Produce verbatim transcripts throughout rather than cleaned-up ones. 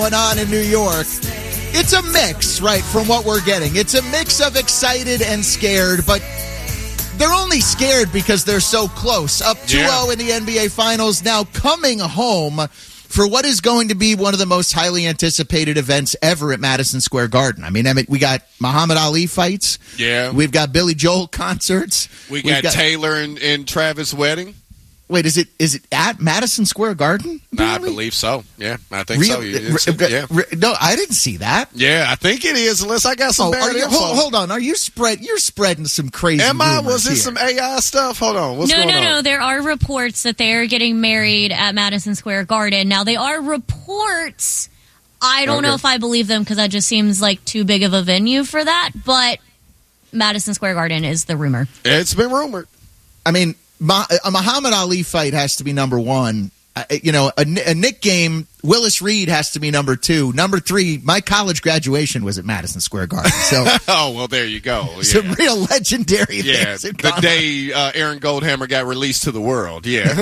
Going on in New York. It's a mix, right, from what we're getting. It's a mix of excited and scared, but they're only scared because they're so close. Up two oh yeah. in the N B A Finals, now coming home for what is going to be one of the most highly anticipated events ever at Madison Square Garden. I mean, Emmett, we got Muhammad Ali fights. Yeah. We've got Billy Joel concerts. We got, got Taylor and, and Travis' wedding. Wait, is it is it at Madison Square Garden? Really? I believe so. Yeah, I think Real, so. R- yeah. R- no, I didn't see that. Yeah, I think it is, unless I got some oh, bad are you, info. Hold, hold on, are you spread? You're spreading some crazy. Am I? Was here. it some A I stuff? Hold on, what's no, going no, on? No, no. There are reports that they are getting married at Madison Square Garden. Now, they are reports. I don't okay. know if I believe them because that just seems like too big of a venue for that. But Madison Square Garden is the rumor. It's been rumored. I mean. A Muhammad Ali fight has to be number one. Uh, you know, a, a Knick game, Willis Reed has to be number two. Number three, my college graduation was at Madison Square Garden. So, oh, well, there you go. Yeah. Some real legendary yeah, things. The day uh, Aaron Goldhammer got released to the world. Yeah.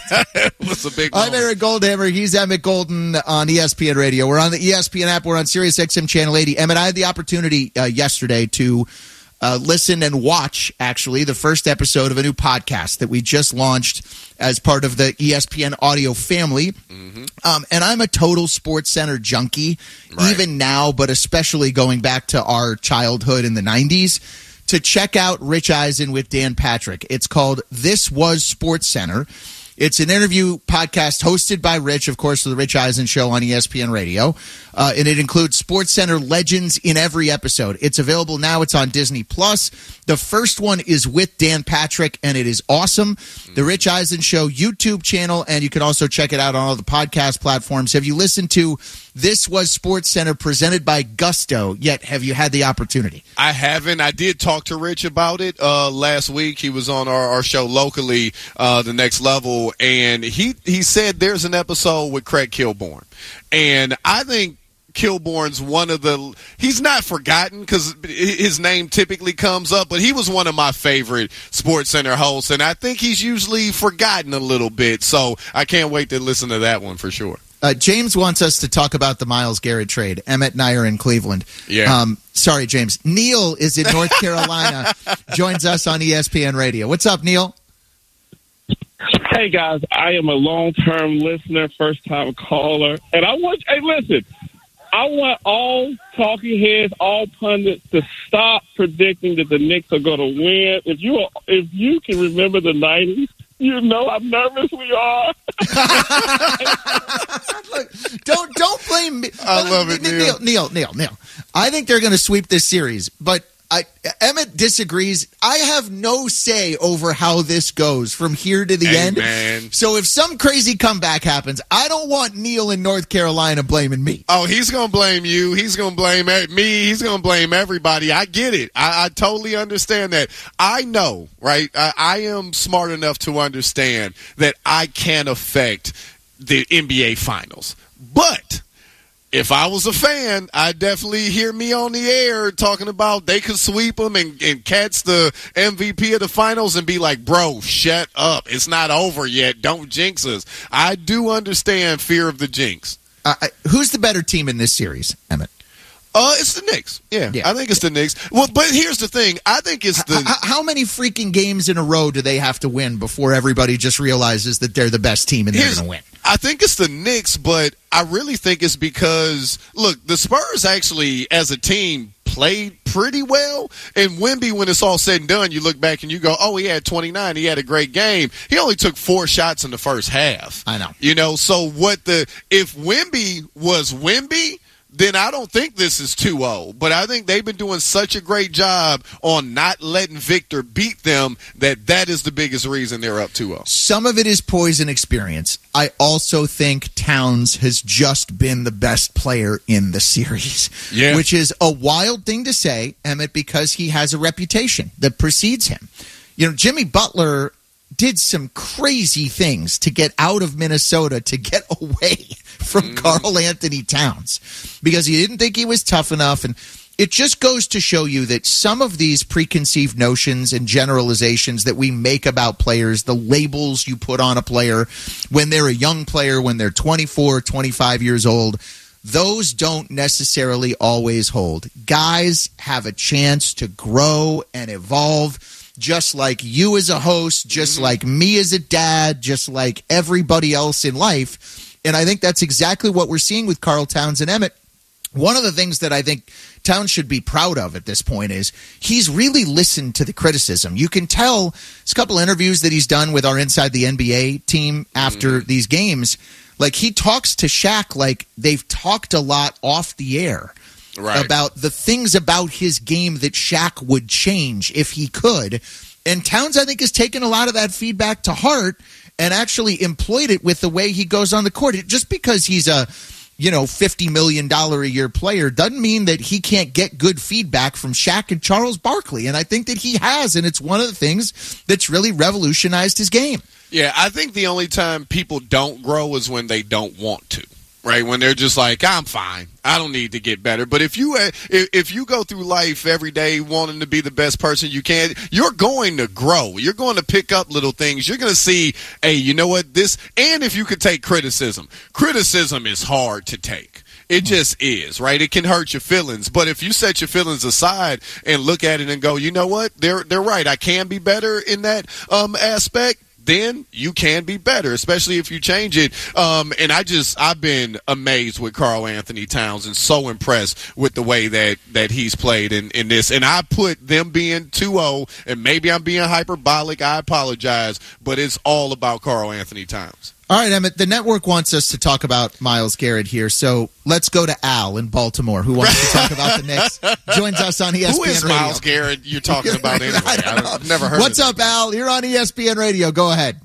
It was a big I'm moment. Aaron Goldhammer. He's Emmett Golden on E S P N Radio. We're on the E S P N app. We're on Sirius X M Channel eighty. Emmett, I had the opportunity uh, yesterday to Uh, listen and watch, actually, the first episode of a new podcast that we just launched as part of the E S P N audio family. Mm-hmm. Um, and I'm a total Sports Center junkie, right. even now, but especially going back to our childhood in the nineties, to check out Rich Eisen with Dan Patrick. It's called This Was Sports Center. It's an interview podcast hosted by Rich, of course, for the Rich Eisen Show on E S P N Radio. Uh, and it includes Sports Center legends in every episode. It's available now. It's on Disney Plus. The first one is with Dan Patrick, and it is awesome. The Rich Eisen Show YouTube channel, and you can also check it out on all the podcast platforms. Have you listened to This Was Sports Center presented by Gusto yet? Have you had the opportunity? I haven't. I did talk to Rich about it uh, last week. He was on our, our show locally, uh, The Next Level, and he, he said there's an episode with Craig Kilborn. And I think Kilborn's one of the – he's not forgotten because his name typically comes up, but he was one of my favorite Sports Center hosts, and I think he's usually forgotten a little bit. So I can't wait to listen to that one for sure. Uh, James wants us to talk about the Myles Garrett trade. Emmett and I are in Cleveland. Yeah. Um, sorry, James. Neil is in North Carolina, joins us on E S P N Radio. What's up, Neil? Hey, guys. I am a long-term listener, first-time caller. And I want – hey, listen. I want all talking heads, all pundits to stop predicting that the Knicks are going to win. If you if you can remember the nineties, you know how nervous we are. Look, don't don't blame me. I love it, Neil. Neil, Neil, Neil, Neil. I think they're going to sweep this series, but I, Emmett disagrees. I have no say over how this goes from here to the hey, end. Man. So if some crazy comeback happens, I don't want Neil in North Carolina blaming me. Oh, he's going to blame you. He's going to blame me. He's going to blame everybody. I get it. I, I totally understand that. I know, right? I, I am smart enough to understand that I can't affect the N B A Finals. But if I was a fan, I'd definitely hear me on the air talking about they could sweep them and, and catch the M V P of the finals and be like, bro, shut up. It's not over yet. Don't jinx us. I do understand fear of the jinx. Uh, who's the better team in this series, Emmett? Uh, it's the Knicks. Yeah, yeah, I think it's the Knicks. Well, but here's the thing. I think it's the. How, how many freaking games in a row do they have to win before everybody just realizes that they're the best team and they're going to win? I think it's the Knicks, but I really think it's because, look, the Spurs actually, as a team, played pretty well. And Wemby, when it's all said and done, you look back and you go, oh, he had twenty-nine. He had a great game. He only took four shots in the first half. I know. You know, so what the – if Wemby was Wemby – then I don't think this is two oh. But I think they've been doing such a great job on not letting Victor beat them that that is the biggest reason they're up two oh. Some of it is poise and experience. I also think Towns has just been the best player in the series, yeah. which is a wild thing to say, Emmett, because he has a reputation that precedes him. You know, Jimmy Butler did some crazy things to get out of Minnesota, to get away from mm. Karl Anthony Towns, because he didn't think he was tough enough. And it just goes to show you that some of these preconceived notions and generalizations that we make about players, the labels you put on a player when they're a young player, when they're twenty-four, twenty-five years old, those don't necessarily always hold. Guys have a chance to grow and evolve, just like you as a host, just mm-hmm. like me as a dad, just like everybody else in life. And I think that's exactly what we're seeing with Karl Towns and Emmett. One of the things that I think Towns should be proud of at this point is he's really listened to the criticism. You can tell there's a couple interviews that he's done with our Inside the N B A team after mm-hmm. these games. Like, he talks to Shaq like they've talked a lot off the air right. about the things about his game that Shaq would change if he could. And Towns, I think, has taken a lot of that feedback to heart and actually employed it with the way he goes on the court. It, just because he's a you know, fifty million dollars a year player doesn't mean that he can't get good feedback from Shaq and Charles Barkley. And I think that he has, and it's one of the things that's really revolutionized his game. Yeah, I think the only time people don't grow is when they don't want to. Right, when they're just like, I'm fine, I don't need to get better. But if you if, if you go through life every day wanting to be the best person you can, you're going to grow. You're going to pick up little things. You're going to see, hey, you know what, this, and if you could take criticism, criticism is hard to take. It just is, right? It can hurt your feelings. But if you set your feelings aside and look at it and go, you know what, they're they're right, I can be better in that um, aspect, then you can be better, especially if you change it. Um, and I just, I've been amazed with Karl Anthony Towns and so impressed with the way that, that he's played in, in this. And I put them being two oh, and maybe I'm being hyperbolic, I apologize, but it's all about Karl Anthony Towns. All right, Emmett, the network wants us to talk about Myles Garrett here, so let's go to Al in Baltimore, who wants to talk about the Knicks. Joins us on E S P N Radio. Who is Radio. Myles Garrett you're talking about anyway? I've never heard What's of up, Al? You're on E S P N Radio. Go ahead.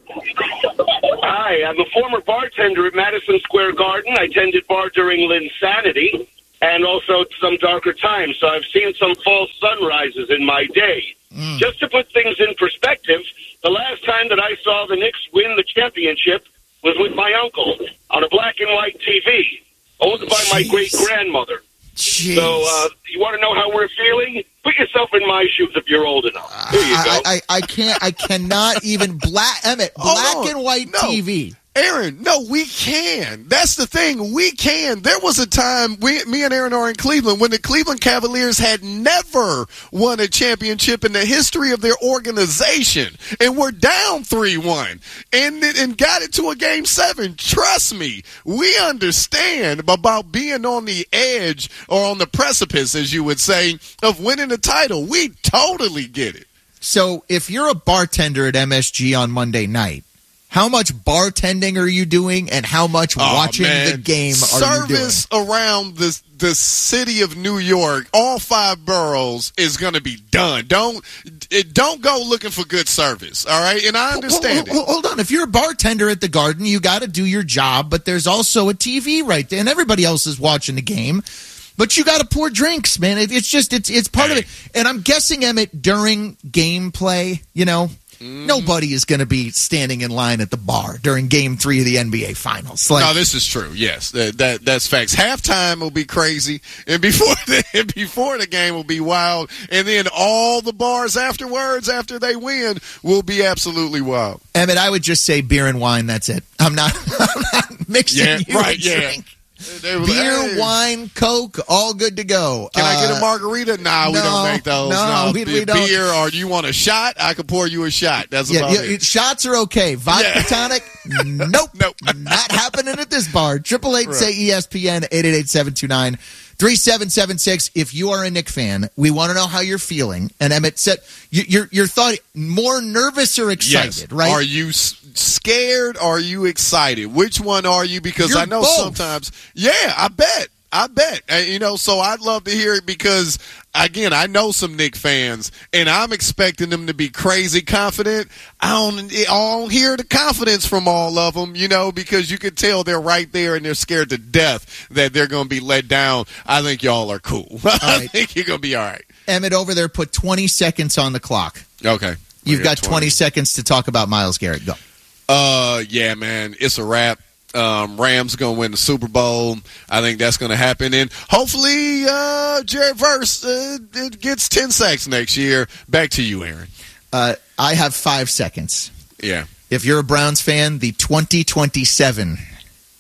Hi, I'm a former bartender at Madison Square Garden. I tended bar during Linsanity and also some darker times, so I've seen some false sunrises in my day. Mm. Just to put things in perspective, the last time that I saw the Knicks win the championship was with my uncle on a black and white T V, owned by Jeez. my great-grandmother. Jeez. So uh, you want to know how we're feeling? Put yourself in my shoes if you're old enough. There you go. I, I, I can't. I cannot even black Emmett black oh, and white no. T V. Aaron, no, we can. That's the thing. We can. There was a time, we, me and Aaron are in Cleveland, when the Cleveland Cavaliers had never won a championship in the history of their organization. And we're down three one and, and got it to a game seven. Trust me, we understand about being on the edge or on the precipice, as you would say, of winning a title. We totally get it. So if you're a bartender at M S G on Monday night, how much bartending are you doing, and how much oh, watching man. the game are Service you doing? around the the city of New York, all five boroughs, is going to be done. Don't it, don't go looking for good service, all right? And I understand hold, hold, hold on. If you're a bartender at the Garden, you got to do your job, but there's also a T V right there, and everybody else is watching the game. But you got to pour drinks, man. It, it's just it's it's part hey. of it. And I'm guessing, Emmett, during gameplay, you know, Mm. nobody is going to be standing in line at the bar during Game Three of the N B A Finals. Like, no, this is true. Yes, that, that that's facts. Halftime will be crazy, and before the before the game will be wild, and then all the bars afterwards, after they win, will be absolutely wild. Emmett, I would just say beer and wine. That's it. I'm not, I'm not mixing yeah, you right, and yeah. drink. Beer, hey. wine, Coke, all good to go. Can uh, I get a margarita? Nah, no, we don't make those. No, no. we, Be- we don't. Beer, or do you want a shot? I can pour you a shot. That's yeah, about yeah, it. Shots are okay. Vodka yeah. tonic? Nope. Nope. Not happening at this bar. Triple eight say E S P N eight eight eight seven two nine three seven seven six. If you are a Knick fan, we want to know how you're feeling. And Emmett said you, you're you're thought more nervous or excited, yes. right? Are you s- scared? Or are you excited? Which one are you? Because you're I know both. sometimes. Yeah, I bet. I bet. And, you know, so I'd love to hear it because, again, I know some Knick fans, and I'm expecting them to be crazy confident. I don't, I don't hear the confidence from all of them, you know, because you can tell they're right there and they're scared to death that they're going to be let down. I think y'all are cool. I right. think you're going to be all right. Emmett, over there, put twenty seconds on the clock. Okay. You've got twenty. twenty seconds to talk about Myles Garrett. Go. Uh, yeah, man, it's a wrap. Um, Rams going to win the Super Bowl. I think that's going to happen. And hopefully uh, Jared Verse uh, it gets ten sacks next year. Back to you, Aaron. Uh, I have five seconds. Yeah. If you're a Browns fan, the twenty twenty-seven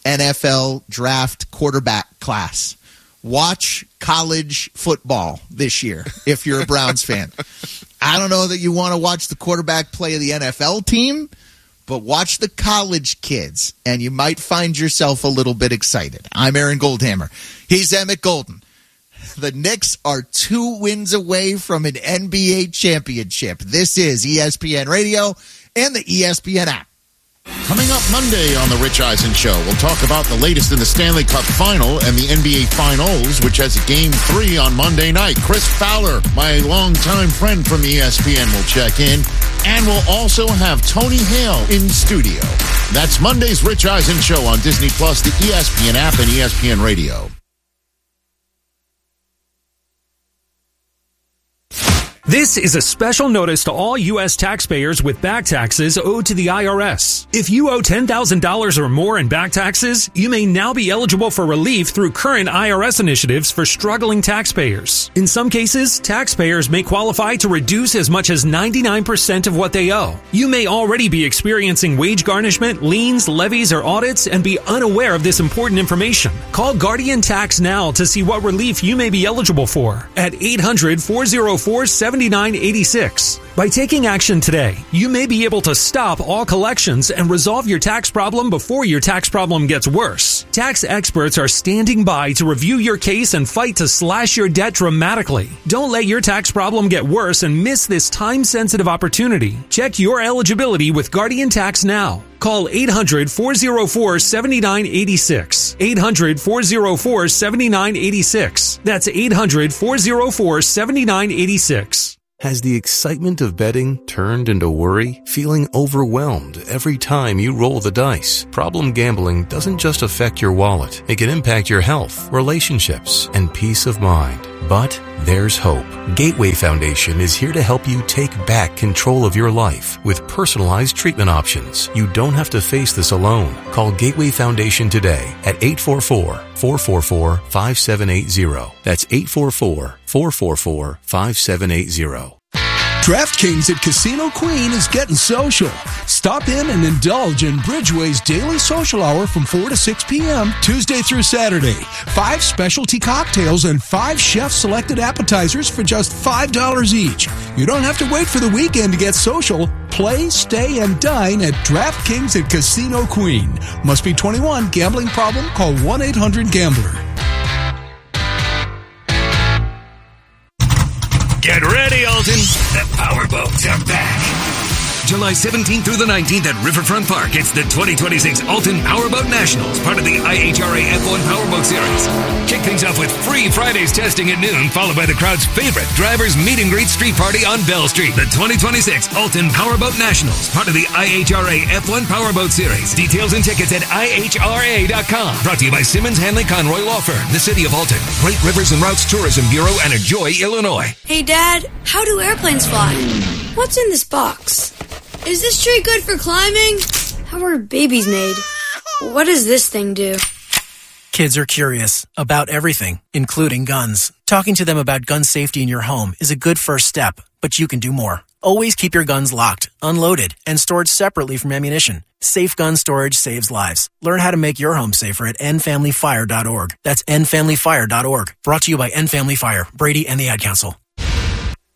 N F L draft quarterback class. Watch college football this year if you're a Browns fan. I don't know that you want to watch the quarterback play of the N F L team, but watch the college kids, and you might find yourself a little bit excited. I'm Aaron Goldhammer. He's Emmett Golden. The Knicks are two wins away from an N B A championship. This is E S P N Radio and the E S P N app. Coming up Monday on The Rich Eisen Show, we'll talk about the latest in the Stanley Cup Final and the N B A Finals, which has a game three on Monday night. Chris Fowler, my longtime friend from E S P N, will check in. And we'll also have Tony Hale in studio. That's Monday's Rich Eisen Show on Disney Plus, the E S P N app, and E S P N Radio. This is a special notice to all U S taxpayers with back taxes owed to the I R S. If you owe ten thousand dollars or more in back taxes, you may now be eligible for relief through current I R S initiatives for struggling taxpayers. In some cases, taxpayers may qualify to reduce as much as ninety-nine percent of what they owe. You may already be experiencing wage garnishment, liens, levies, or audits and be unaware of this important information. Call Guardian Tax now to see what relief you may be eligible for at eight hundred, four oh four, seven nine eight six. By taking action today, you may be able to stop all collections and resolve your tax problem before your tax problem gets worse. Tax experts are standing by to review your case and fight to slash your debt dramatically. Don't let your tax problem get worse and miss this time-sensitive opportunity. Check your eligibility with Guardian Tax now. Call eight hundred, four oh four, seven nine eight six. eight hundred, four oh four, seven nine eight six. That's eight hundred, four oh four, seven nine eight six. Has the excitement of betting turned into worry? Feeling overwhelmed every time you roll the dice? Problem gambling doesn't just affect your wallet. It can impact your health, relationships, and peace of mind. But there's hope. Gateway Foundation is here to help you take back control of your life with personalized treatment options. You don't have to face this alone. Call Gateway Foundation today at eight four four, four four four, five seven eight zero. That's eight four four, four four four, five seven eight zero. DraftKings at Casino Queen is getting social. Stop in and indulge in Bridgeway's daily social hour from four to six p.m. Tuesday through Saturday. Five specialty cocktails and five chef-selected appetizers for just five dollars each. You don't have to wait for the weekend to get social. Play, stay, and dine at DraftKings at Casino Queen. Must be twenty-one. Gambling problem? Call one eight hundred gambler. Get ready, Alton. The powerboats are back. July seventeenth through the nineteenth at Riverfront Park. It's the twenty twenty-six Alton Powerboat Nationals, part of the I H R A F one Powerboat Series. Kick things off with free Fridays testing at noon, followed by the crowd's favorite drivers meet and greet street party on Bell Street. The twenty twenty-six Alton Powerboat Nationals, part of the I H R A F one Powerboat Series. Details and tickets at I H R A dot com. Brought to you by Simmons Hanley Conroy Law Firm, the City of Alton, Great Rivers and Routes Tourism Bureau, and Enjoy, Illinois. Hey, Dad, how do airplanes fly? What's in this box? Is this tree good for climbing? How are babies made? What does this thing do? Kids are curious about everything, including guns. Talking to them about gun safety in your home is a good first step, but you can do more. Always keep your guns locked, unloaded, and stored separately from ammunition. Safe gun storage saves lives. Learn how to make your home safer at end family fire dot org. That's end family fire dot org. Brought to you by End Family Fire, Brady, and the Ad Council.